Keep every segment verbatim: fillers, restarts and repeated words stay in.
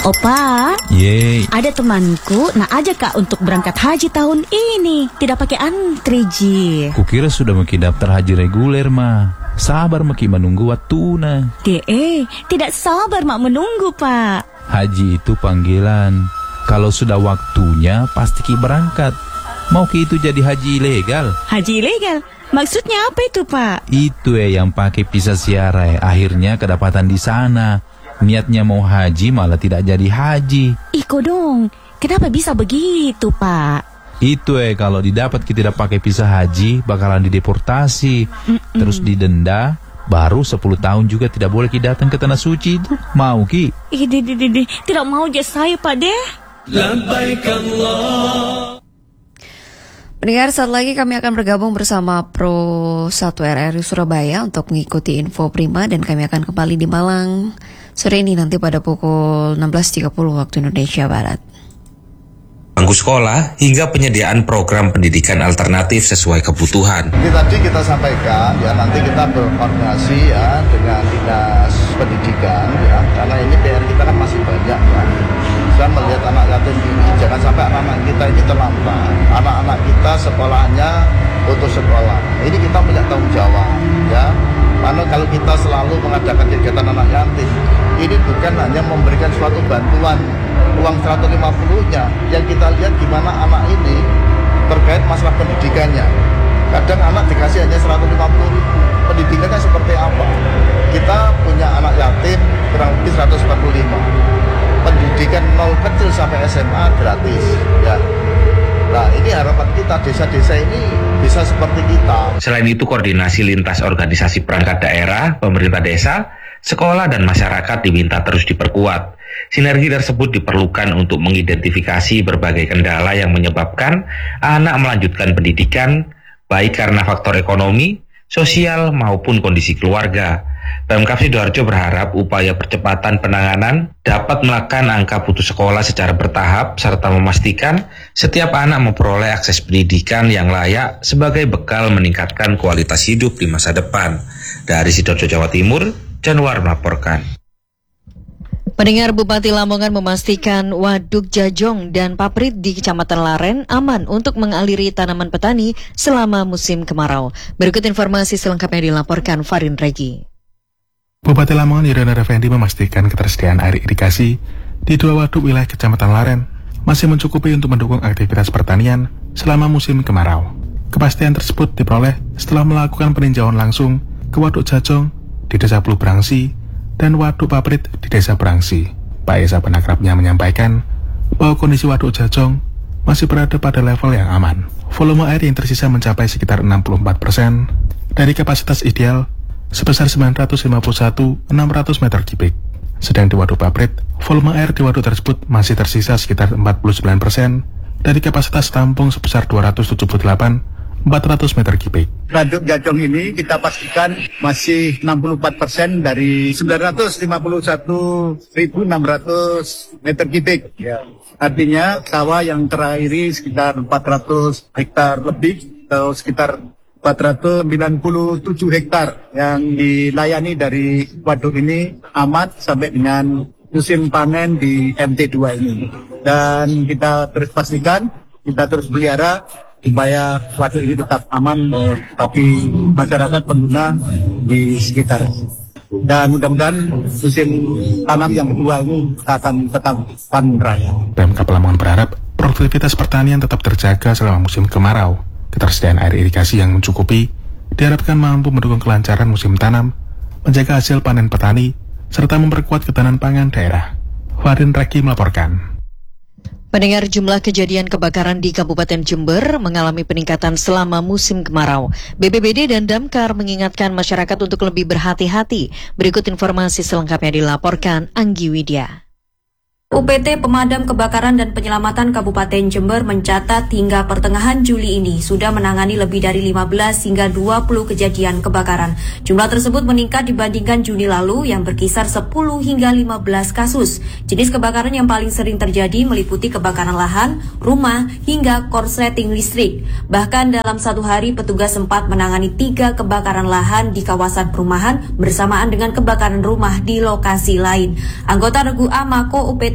Opa, Yeay. ada temanku nak ajak Kak untuk berangkat haji tahun ini. Tidak pakai antri, Ji. Kukira sudah maki daftar haji reguler, Ma. Sabar maki menunggu waktuna. De, tidak sabar mak menunggu, Pak. Haji itu panggilan. Kalau sudah waktunya pasti ki berangkat. Mau ki itu jadi haji ilegal? Haji ilegal? Maksudnya apa itu, Pak? Itu ya yang pakai visa ziarah. Akhirnya kedapatan di sana. Niatnya mau haji malah tidak jadi haji. Iko dong, kenapa bisa begitu, Pak? Itu eh kalau didapat kita tidak pakai visa haji bakalan dideportasi. Mm-mm. Terus didenda. Baru sepuluh tahun juga tidak boleh ki datang ke tanah suci itu. Mau ki? Ih, di, di, di, di. Tidak mau aja saya, Pak deh. Labaikallah. Pendengar, saat lagi kami akan bergabung bersama Pro satu R R I Surabaya untuk mengikuti info prima, dan kami akan kembali di Malang sore ini nanti pada pukul enam belas tiga puluh waktu Indonesia Barat. Bangku sekolah hingga penyediaan program pendidikan alternatif sesuai kebutuhan. Ini tadi kita sampaikan ya, nanti kita berkoordinasi ya dengan dinas pendidikan ya, karena ini P R kita kan masih banyak ya. Saya melihat anak yatim ini, jangan sampai anak-anak kita ini terlantar. Anak-anak kita sekolahnya putus sekolah. Ini kita punya tanggung jawab ya. Karena kalau kita selalu mengadakan kegiatan anak yatim, ini bukan hanya memberikan suatu bantuan uang seratus lima puluh-nya, yang kita lihat gimana anak ini terkait masalah pendidikannya. Kadang anak dikasih hanya seratus lima puluh ribu, pendidikannya seperti apa? Kita punya anak yatim kurang lebih seratus empat puluh lima. Pendidikan nol kecil sampai S M A gratis ya. Nah, ini harapan kita, desa-desa ini bisa seperti kita. Selain itu, koordinasi lintas organisasi perangkat daerah, pemerintah desa, sekolah dan masyarakat diminta terus diperkuat. Sinergi tersebut diperlukan untuk mengidentifikasi berbagai kendala yang menyebabkan anak melanjutkan pendidikan, baik karena faktor ekonomi, sosial, maupun kondisi keluarga. Pemkab Sidoarjo berharap upaya percepatan penanganan dapat menekan angka putus sekolah secara bertahap serta memastikan setiap anak memperoleh akses pendidikan yang layak sebagai bekal meningkatkan kualitas hidup di masa depan. Dari Sidoarjo, Jawa Timur, Januar melaporkan. Pendengar, Bupati Lamongan memastikan waduk Jajong dan Paprit di Kecamatan Laren aman untuk mengaliri tanaman petani selama musim kemarau. Berikut informasi selengkapnya dilaporkan Farin Regi. Bupati Lamongan Yudhoyono Effendi memastikan ketersediaan air irigasi di dua waduk wilayah Kecamatan Laren masih mencukupi untuk mendukung aktivitas pertanian selama musim kemarau. Kepastian tersebut diperoleh setelah melakukan peninjauan langsung ke waduk Jajong di Desa Blubrangsi dan waduk Paprit di Desa Brangsi. Pak Esa penakrabnya menyampaikan bahwa kondisi waduk Jajong masih berada pada level yang aman. Volume air yang tersisa mencapai sekitar enam puluh empat persen dari kapasitas ideal sebesar sembilan ratus lima puluh satu ribu enam ratus meter kubik. Sedang di waduk Paprit, volume air di waduk tersebut masih tersisa sekitar empat puluh sembilan persen dari kapasitas tampung sebesar dua ratus tujuh puluh delapan ribu empat ratus meter kubik. Waduk Jajong ini kita pastikan masih enam puluh empat persen dari sembilan ratus lima puluh satu ribu enam ratus meter kubik. Ya. Artinya sawah yang terairi sekitar empat ratus hektar lebih atau sekitar empat ratus sembilan puluh tujuh hektar yang dilayani dari waduk ini amat sampai dengan musim panen di M T dua ini. Dan kita terus pastikan, kita terus pelihara supaya waduk ini tetap aman bagi masyarakat pengguna di sekitar. Dan mudah-mudahan musim tanam yang kedua ini akan tetap panen raya. Pemkab Lamongan berharap produktivitas pertanian tetap terjaga selama musim kemarau. Ketersediaan air irigasi yang mencukupi diharapkan mampu mendukung kelancaran musim tanam, menjaga hasil panen petani, serta memperkuat ketahanan pangan daerah. Farin Raki melaporkan. Pendengar, jumlah kejadian kebakaran di Kabupaten Jember mengalami peningkatan selama musim kemarau. B P B D dan Damkar mengingatkan masyarakat untuk lebih berhati-hati. Berikut informasi selengkapnya dilaporkan Anggi Widya. U P T Pemadam Kebakaran dan Penyelamatan Kabupaten Jember mencatat hingga pertengahan Juli ini sudah menangani lebih dari lima belas hingga dua puluh kejadian kebakaran. Jumlah tersebut meningkat dibandingkan Juni lalu yang berkisar sepuluh hingga lima belas kasus. Jenis kebakaran yang paling sering terjadi meliputi kebakaran lahan, rumah, hingga korsleting listrik. Bahkan dalam satu hari petugas sempat menangani tiga kebakaran lahan di kawasan perumahan bersamaan dengan kebakaran rumah di lokasi lain. Anggota Regu A Mako U P T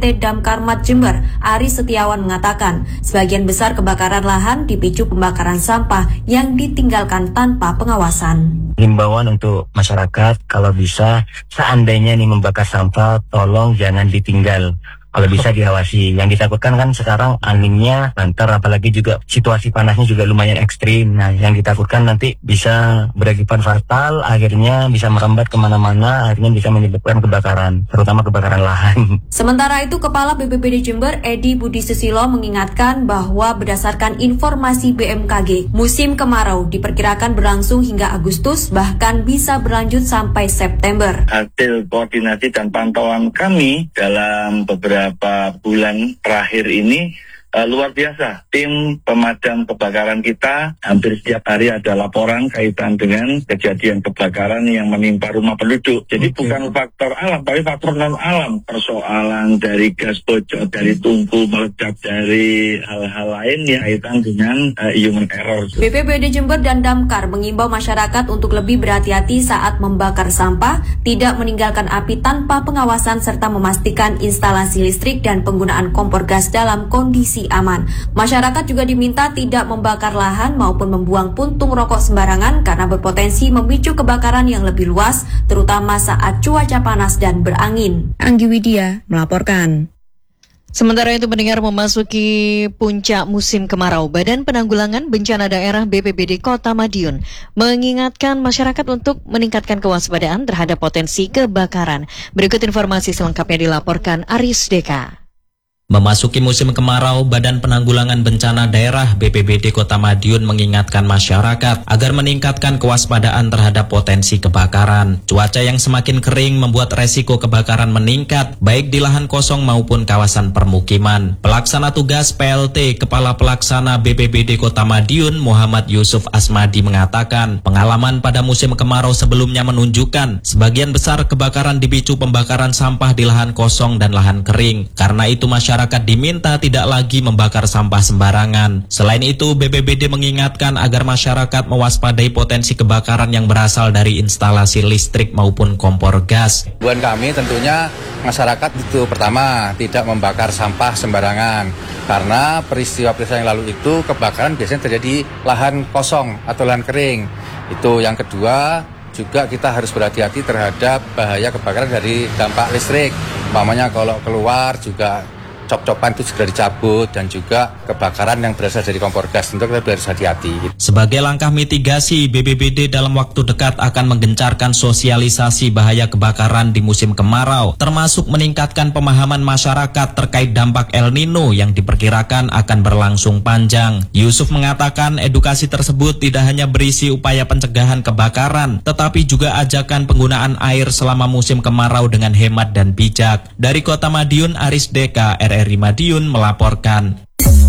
T Damkarmat Jember, Aris Setiawan mengatakan, sebagian besar kebakaran lahan dipicu pembakaran sampah yang ditinggalkan tanpa pengawasan. Himbauan untuk masyarakat, kalau bisa seandainya nih membakar sampah, tolong jangan ditinggal. Kalau bisa diawasi. Yang ditakutkan kan sekarang anginnya lantar, apalagi juga situasi panasnya juga lumayan ekstrim. Nah, yang ditakutkan nanti bisa berakibat fatal, akhirnya bisa merambat kemana-mana, akhirnya bisa menyebabkan kebakaran, terutama kebakaran lahan. Sementara itu, Kepala B P B D Jember, Edi Budi Susilo, mengingatkan bahwa berdasarkan informasi B M K G, musim kemarau diperkirakan berlangsung hingga Agustus, bahkan bisa berlanjut sampai September. Hasil koordinasi dan pantauan kami dalam beberapa beberapa bulan terakhir ini uh, luar biasa. Tim pemadam kebakaran kita hampir setiap hari ada laporan kaitan dengan kejadian kebakaran yang menimpa rumah penduduk. Jadi okay. bukan faktor alam, tapi faktor non alam. Persoalan dari gas bocor, dari tungku meledak, dari hal-hal lain yang kaitan dengan uh, human error. B P B D Jember dan Damkar mengimbau masyarakat untuk lebih berhati-hati saat membakar sampah, tidak meninggalkan api tanpa pengawasan, serta memastikan instalasi listrik dan penggunaan kompor gas dalam kondisi aman. Masyarakat juga diminta tidak membakar lahan maupun membuang puntung rokok sembarangan karena berpotensi memicu kebakaran yang lebih luas, terutama saat cuaca panas dan berangin. Anggi Widya melaporkan. Sementara itu, mendengar memasuki puncak musim kemarau, Badan Penanggulangan Bencana Daerah B P B D Kota Madiun mengingatkan masyarakat untuk meningkatkan kewaspadaan terhadap potensi kebakaran. Berikut informasi selengkapnya dilaporkan Aris Deka. Memasuki musim kemarau, Badan Penanggulangan Bencana Daerah B P B D Kota Madiun mengingatkan masyarakat agar meningkatkan kewaspadaan terhadap potensi kebakaran. Cuaca yang semakin kering membuat resiko kebakaran meningkat, baik di lahan kosong maupun kawasan permukiman. Pelaksana tugas P L T Kepala Pelaksana B P B D Kota Madiun Muhammad Yusuf Asmadi mengatakan, pengalaman pada musim kemarau sebelumnya menunjukkan sebagian besar kebakaran dipicu pembakaran sampah di lahan kosong dan lahan kering. Karena itu masyarakat Masyarakat diminta tidak lagi membakar sampah sembarangan. Selain itu, B P B D mengingatkan agar masyarakat mewaspadai potensi kebakaran yang berasal dari instalasi listrik maupun kompor gas. Buat kami tentunya masyarakat itu pertama tidak membakar sampah sembarangan. Karena peristiwa-peristiwa yang lalu itu kebakaran biasanya terjadi lahan kosong atau lahan kering. Itu yang kedua, juga kita harus berhati-hati terhadap bahaya kebakaran dari dampak listrik. Umpamanya kalau keluar juga cop-copan itu segera dicabut, dan juga kebakaran yang berasal dari kompor gas, tentu kita harus hati-hati. Sebagai langkah mitigasi, B P B D dalam waktu dekat akan menggencarkan sosialisasi bahaya kebakaran di musim kemarau, termasuk meningkatkan pemahaman masyarakat terkait dampak El Nino yang diperkirakan akan berlangsung panjang. Yusuf mengatakan edukasi tersebut tidak hanya berisi upaya pencegahan kebakaran, tetapi juga ajakan penggunaan air selama musim kemarau dengan hemat dan bijak. Dari Kota Madiun, Aris Deka, R R I Madiun melaporkan.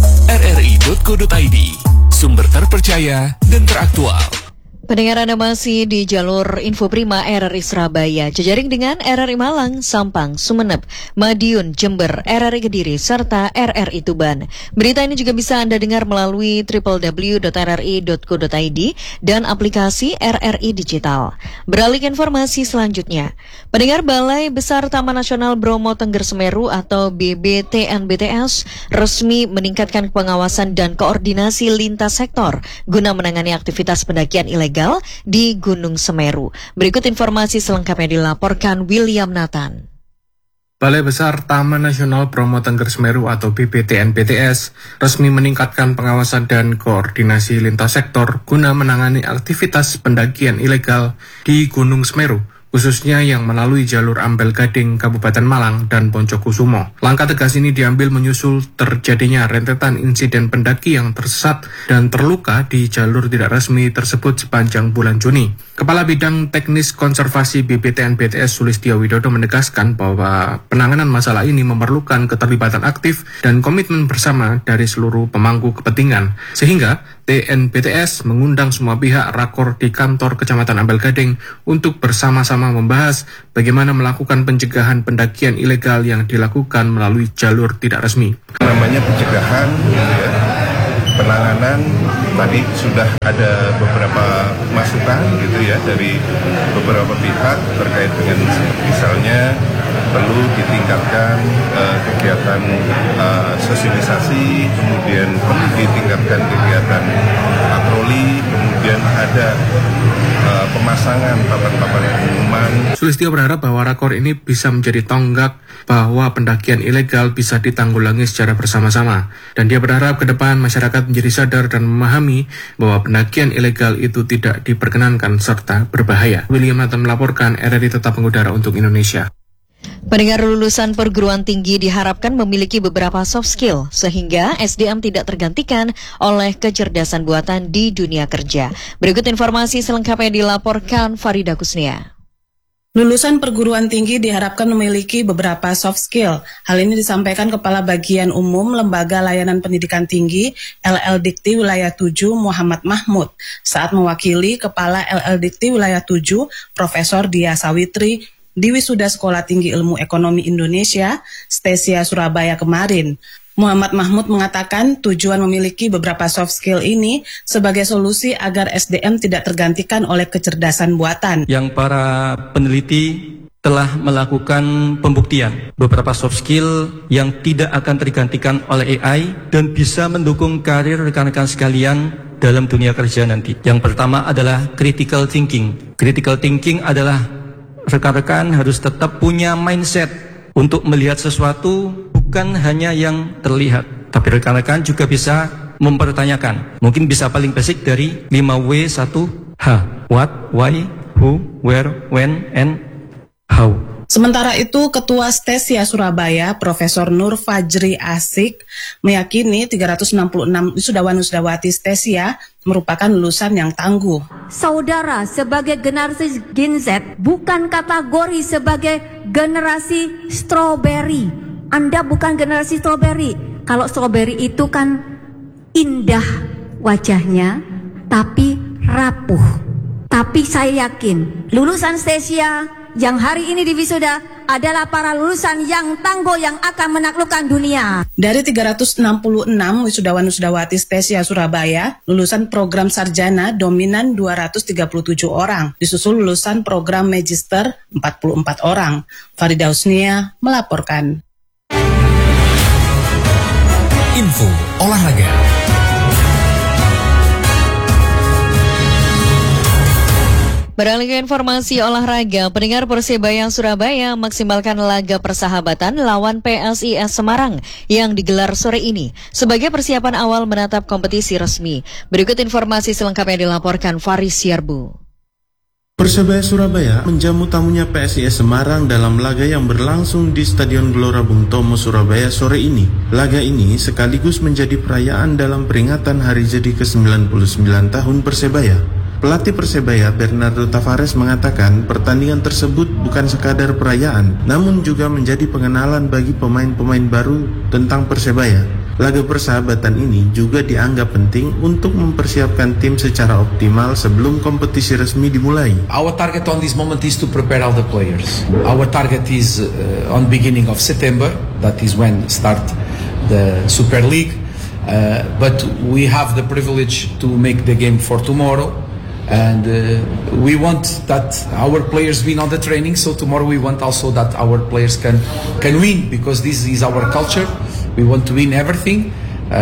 R R I titik co titik I D, sumber terpercaya dan teraktual. Pendengar, Anda masih di jalur Info Prima R R I Surabaya, jejaring dengan R R I Malang, Sampang, Sumeneb, Madiun, Jember, R R I Kediri, serta R R I Tuban. Berita ini juga bisa Anda dengar melalui w w w titik r r i titik co titik i d dan aplikasi R R I Digital. Beralih ke informasi selanjutnya. Pendengar, Balai Besar Taman Nasional Bromo Tengger Semeru atau B B T N B T S resmi meningkatkan pengawasan dan koordinasi lintas sektor guna menangani aktivitas pendakian ilegal di Gunung Semeru. Berikut informasi selengkapnya dilaporkan William Nathan. Balai Besar Taman Nasional Bromo Tengger Semeru atau B B T N B T S resmi meningkatkan pengawasan dan koordinasi lintas sektor guna menangani aktivitas pendakian ilegal di Gunung Semeru, khususnya yang melalui jalur Ampel Gading, Kabupaten Malang, dan Poncokusumo. Langkah tegas ini diambil menyusul terjadinya rentetan insiden pendaki yang tersesat dan terluka di jalur tidak resmi tersebut sepanjang bulan Juni. Kepala Bidang Teknis Konservasi B B T N B T S Sulistyo Widodo menegaskan bahwa penanganan masalah ini memerlukan keterlibatan aktif dan komitmen bersama dari seluruh pemangku kepentingan, sehingga T N B T S mengundang semua pihak rakor di kantor Kecamatan Ampel Gading untuk bersama-sama membahas bagaimana melakukan pencegahan pendakian ilegal yang dilakukan melalui jalur tidak resmi. Namanya pencegahan, ya, penanganan, tadi sudah ada beberapa masukan gitu ya dari beberapa pihak terkait dengan misalnya perlu ditingkatkan uh, kegiatan melakukan uh, sosialisasi, kemudian perlu ditingkatkan kegiatan patroli, kemudian ada uh, pemasangan papan-papan pengumuman. Sulistyo berharap bahwa rakor ini bisa menjadi tonggak bahwa pendakian ilegal bisa ditanggulangi secara bersama-sama. Dan dia berharap ke depan masyarakat menjadi sadar dan memahami bahwa pendakian ilegal itu tidak diperkenankan serta berbahaya. William Nathan melaporkan, R R I Tetap Mengudara untuk Indonesia. Pendengar, lulusan perguruan tinggi diharapkan memiliki beberapa soft skill sehingga S D M tidak tergantikan oleh kecerdasan buatan di dunia kerja. Berikut informasi selengkapnya dilaporkan Farida Kusnia. Lulusan perguruan tinggi diharapkan memiliki beberapa soft skill. Hal ini disampaikan Kepala Bagian Umum Lembaga Layanan Pendidikan Tinggi L L Dikti Wilayah tujuh Muhammad Mahmud saat mewakili Kepala L L Dikti Wilayah tujuh Profesor Dia Sawitri di Wisuda Sekolah Tinggi Ilmu Ekonomi Indonesia, Stesia Surabaya kemarin. Muhammad Mahmud mengatakan tujuan memiliki beberapa soft skill ini sebagai solusi agar S D M tidak tergantikan oleh kecerdasan buatan. Yang para peneliti telah melakukan pembuktian beberapa soft skill yang tidak akan tergantikan oleh A I dan bisa mendukung karir rekan-rekan sekalian dalam dunia kerja nanti. Yang pertama adalah critical thinking. Critical thinking adalah rekan-rekan harus tetap punya mindset untuk melihat sesuatu bukan hanya yang terlihat, tapi rekan-rekan juga bisa mempertanyakan. Mungkin bisa paling basic dari lima W satu H. What, why, who, where, when, and how. Sementara itu, Ketua Stesia Surabaya, Profesor Nur Fajri Asik, meyakini tiga ratus enam puluh enam wisudawan-wisudawati Stesia merupakan lulusan yang tangguh. Saudara sebagai generasi Gen Z bukan kategori sebagai generasi strawberry. Anda bukan generasi strawberry. Kalau strawberry itu kan indah wajahnya, tapi rapuh. Tapi saya yakin lulusan Stesia yang hari ini di wisuda adalah para lulusan yang tangguh yang akan menaklukkan dunia. Dari tiga ratus enam puluh enam wisudawan-wisudawati Stesia Surabaya, lulusan program sarjana dominan dua ratus tiga puluh tujuh orang, disusul lulusan program magister empat puluh empat orang. Farida Husnia melaporkan. Info olahraga. Beralih ke informasi olahraga, pendengar, Persebaya Surabaya maksimalkan laga persahabatan lawan P S I S Semarang yang digelar sore ini sebagai persiapan awal menatap kompetisi resmi. Berikut informasi selengkapnya dilaporkan Faris Yarbu. Persebaya Surabaya menjamu tamunya P S I S Semarang dalam laga yang berlangsung di Stadion Gelora Bung Tomo, Surabaya sore ini. Laga ini sekaligus menjadi perayaan dalam peringatan hari jadi ke sembilan puluh sembilan tahun Persebaya. Pelatih Persebaya Bernardo Tavares mengatakan pertandingan tersebut bukan sekadar perayaan, namun juga menjadi pengenalan bagi pemain-pemain baru tentang Persebaya. Laga persahabatan ini juga dianggap penting untuk mempersiapkan tim secara optimal sebelum kompetisi resmi dimulai. Our target on this moment is to prepare all the players. Our target is uh, on beginning of September, that is when start the Super League. Uh, but we have the privilege to make the game for tomorrow. And uh, we want that our players win on the training, so tomorrow we want also that our players can can win, because this is our culture. We want to win everything,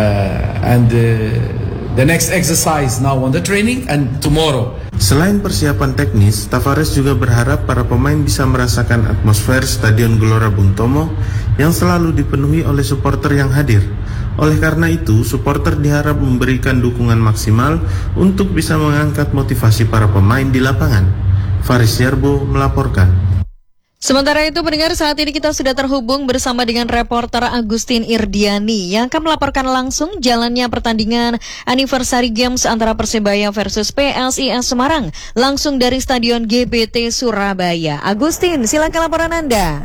uh, and uh, the next exercise now on the training and tomorrow. Selain persiapan teknis, Tavares juga berharap para pemain bisa merasakan atmosfer Stadion Gelora Bung Tomo yang selalu dipenuhi oleh supporter yang hadir. Oleh karena itu, supporter diharap memberikan dukungan maksimal untuk bisa mengangkat motivasi para pemain di lapangan. Faris Yarbo melaporkan. Sementara itu, pendengar, saat ini kita sudah terhubung bersama dengan reporter Agustin Irdiani yang akan melaporkan langsung jalannya pertandingan Anniversary Games antara Persebaya versus P S I S Semarang langsung dari Stadion G B T Surabaya. Agustin, silakan laporan Anda.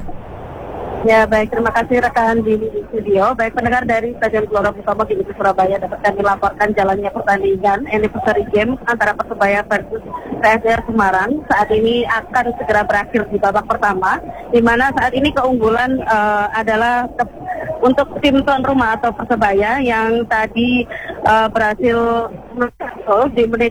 Ya, baik, terima kasih rekan di studio. Baik, pendengar dari Stadion Gelora Bung Tomo di Surabaya dapat kami laporkan jalannya pertandingan Anniversary Games antara Persebaya versus P S I S Semarang. Saat ini akan segera berakhir di babak pertama, di mana saat ini keunggulan uh, adalah ke, untuk tim tuan rumah atau Persebaya yang tadi uh, berhasil di menit